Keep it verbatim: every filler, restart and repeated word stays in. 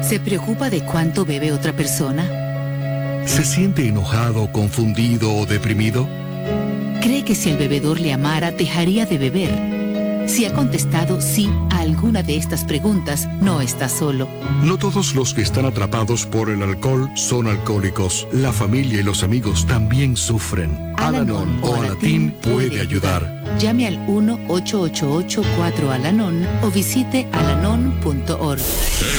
¿Se preocupa de cuánto bebe otra persona? ¿Se siente enojado, confundido o deprimido? ¿Cree que si el bebedor le amara, dejaría de beber? Si ha contestado sí a alguna de estas preguntas, no está solo. No todos los que están atrapados por el alcohol son alcohólicos. La familia y los amigos también sufren. Al-Anon o Alatín puede ayudar. Llame al uno ocho ocho ocho cuatro Al-Anon o visite alanon punto org.